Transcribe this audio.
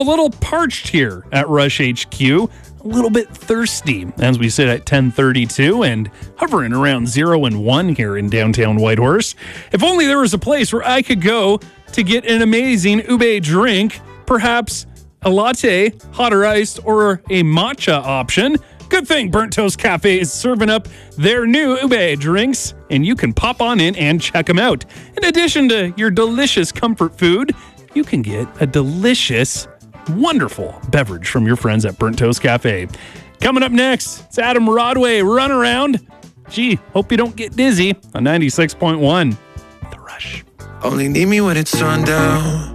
a little parched here at Rush HQ, a little bit thirsty as we sit at 10:32 and hovering around 0 and 1 here in downtown Whitehorse. If only there was a place where I could go to get an amazing ube drink, perhaps a latte, hot or iced, or a matcha option. Good thing Burnt Toast Cafe is serving up their new ube drinks, and you can pop on in and check them out. In addition to your delicious comfort food, you can get a delicious, wonderful beverage from your friends at Burnt Toast Cafe. Coming up next, it's Adam Rodway, Runaround. Gee, hope you don't get dizzy on 96.1. The Rush. Only need me when it's sundown.